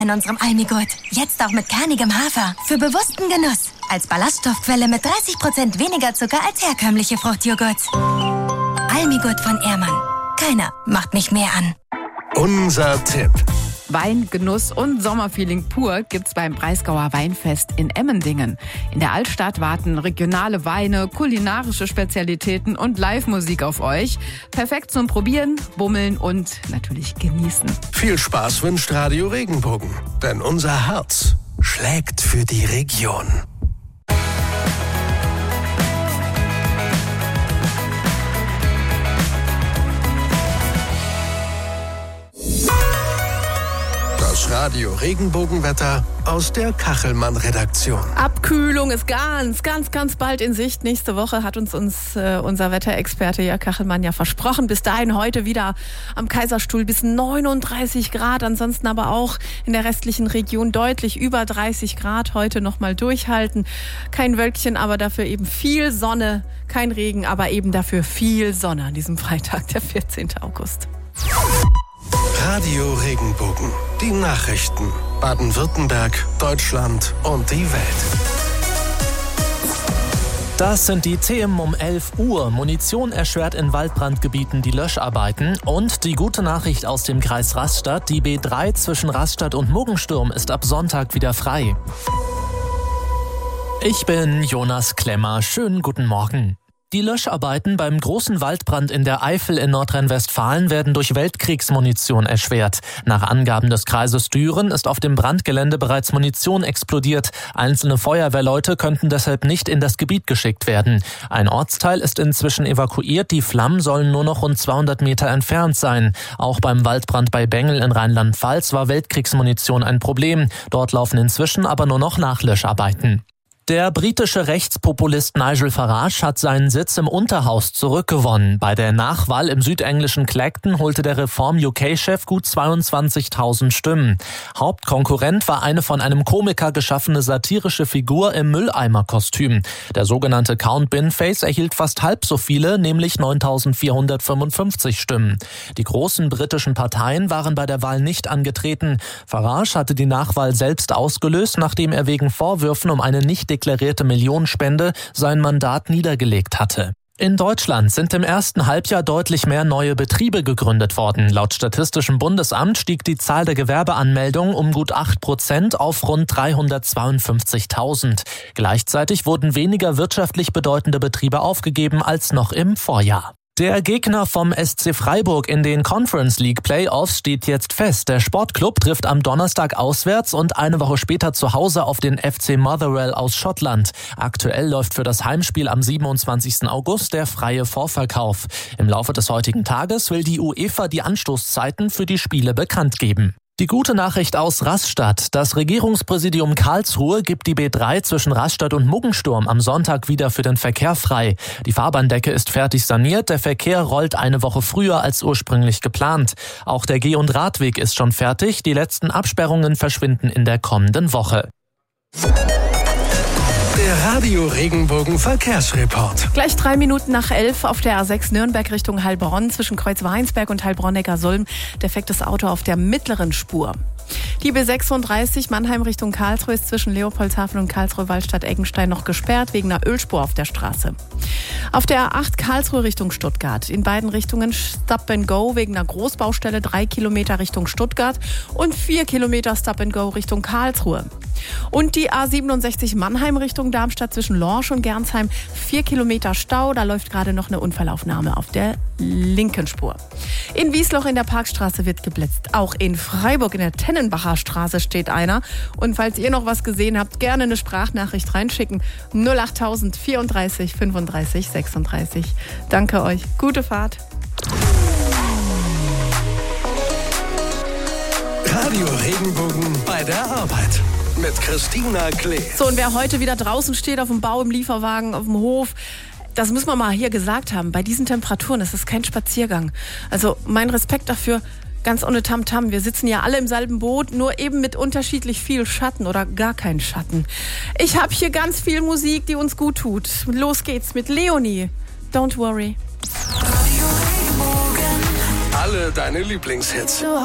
in unserem Almigurt. Jetzt auch mit kernigem Hafer. Für bewussten Genuss. Als Ballaststoffquelle mit 30% weniger Zucker als herkömmliche Fruchtjoghurts. Almigurt von Ehrmann. Keiner macht mich mehr an. Unser Tipp. Wein, Genuss und Sommerfeeling pur gibt's beim Breisgauer Weinfest in Emmendingen. In der Altstadt warten regionale Weine, kulinarische Spezialitäten und Live-Musik auf euch. Perfekt zum Probieren, Bummeln und natürlich genießen. Viel Spaß wünscht Radio Regenbogen, denn unser Herz schlägt für die Region. Das Radio Regenbogenwetter aus der Kachelmann-Redaktion. Abkühlung ist ganz bald in Sicht. Nächste Woche hat uns unser Wetterexperte Jörg Kachelmann ja versprochen. Bis dahin heute wieder am Kaiserstuhl bis 39 Grad. Ansonsten aber auch in der restlichen Region deutlich über 30 Grad. Heute nochmal durchhalten. Kein Wölkchen, aber dafür eben viel Sonne. Kein Regen, aber eben dafür viel Sonne an diesem Freitag, der 14. August. Radio Regenbogen. Die Nachrichten. Baden-Württemberg, Deutschland und die Welt. Das sind die Themen um 11 Uhr. Munition erschwert in Waldbrandgebieten die Löscharbeiten. Und die gute Nachricht aus dem Kreis Rastatt. Die B3 zwischen Rastatt und Muggensturm ist ab Sonntag wieder frei. Ich bin Jonas Klemmer. Schönen guten Morgen. Die Löscharbeiten beim großen Waldbrand in der Eifel in Nordrhein-Westfalen werden durch Weltkriegsmunition erschwert. Nach Angaben des Kreises Düren ist auf dem Brandgelände bereits Munition explodiert. Einzelne Feuerwehrleute könnten deshalb nicht in das Gebiet geschickt werden. Ein Ortsteil ist inzwischen evakuiert. Die Flammen sollen nur noch rund 200 Meter entfernt sein. Auch beim Waldbrand bei Bengel in Rheinland-Pfalz war Weltkriegsmunition ein Problem. Dort laufen inzwischen aber nur noch Nachlöscharbeiten. Der britische Rechtspopulist Nigel Farage hat seinen Sitz im Unterhaus zurückgewonnen. Bei der Nachwahl im südenglischen Clacton holte der Reform-UK-Chef gut 22.000 Stimmen. Hauptkonkurrent war eine von einem Komiker geschaffene satirische Figur im Mülleimer-Kostüm. Der sogenannte Count Binface erhielt fast halb so viele, nämlich 9.455 Stimmen. Die großen britischen Parteien waren bei der Wahl nicht angetreten. Farage hatte die Nachwahl selbst ausgelöst, nachdem er wegen Vorwürfen um eine nicht deklarierte Millionenspende sein Mandat niedergelegt hatte. In Deutschland sind im ersten Halbjahr deutlich mehr neue Betriebe gegründet worden. Laut Statistischem Bundesamt stieg die Zahl der Gewerbeanmeldungen um gut 8% auf rund 352.000. Gleichzeitig wurden weniger wirtschaftlich bedeutende Betriebe aufgegeben als noch im Vorjahr. Der Gegner vom SC Freiburg in den Conference League Playoffs steht jetzt fest. Der Sportclub trifft am Donnerstag auswärts und eine Woche später zu Hause auf den FC Motherwell aus Schottland. Aktuell läuft für das Heimspiel am 27. August der freie Vorverkauf. Im Laufe des heutigen Tages will die UEFA die Anstoßzeiten für die Spiele bekannt geben. Die gute Nachricht aus Rastatt. Das Regierungspräsidium Karlsruhe gibt die B3 zwischen Rastatt und Muggensturm am Sonntag wieder für den Verkehr frei. Die Fahrbahndecke ist fertig saniert, der Verkehr rollt eine Woche früher als ursprünglich geplant. Auch der Geh- und Radweg ist schon fertig, die letzten Absperrungen verschwinden in der kommenden Woche. Der Radio Regenbogen Verkehrsreport. Gleich 3 Minuten nach 11 auf der A6 Nürnberg Richtung Heilbronn zwischen Kreuzweinsberg und Heilbronn-Neckarsulm. Defektes Auto auf der mittleren Spur. Die B36 Mannheim Richtung Karlsruhe ist zwischen Leopoldshafen und Karlsruhe-Waldstadt-Eggenstein noch gesperrt wegen einer Ölspur auf der Straße. Auf der A8 Karlsruhe Richtung Stuttgart. In beiden Richtungen Stop and Go wegen einer Großbaustelle 3 Kilometer Richtung Stuttgart und 4 Kilometer Stop and Go Richtung Karlsruhe. Und die A67 Mannheim Richtung Darmstadt zwischen Lorsch und Gernsheim 4 Kilometer Stau. Da läuft gerade noch eine Unfallaufnahme auf der linken Spur. In Wiesloch in der Parkstraße wird geblitzt. Auch in Freiburg in der Tennenbacher Straße steht einer. Und falls ihr noch was gesehen habt, gerne eine Sprachnachricht reinschicken. 08000 34 35 36. Danke euch. Gute Fahrt. Radio Regenbogen bei der Arbeit. Mit Christina Klee. So, und wer heute wieder draußen steht auf dem Bau, im Lieferwagen, auf dem Hof, das müssen wir mal hier gesagt haben. Bei diesen Temperaturen ist es kein Spaziergang. Also mein Respekt dafür, ganz ohne Tamtam. Wir sitzen ja alle im selben Boot, nur eben mit unterschiedlich viel Schatten oder gar kein Schatten. Ich habe hier ganz viel Musik, die uns gut tut. Los geht's mit Leonie. Don't worry. Alle deine Lieblingshits.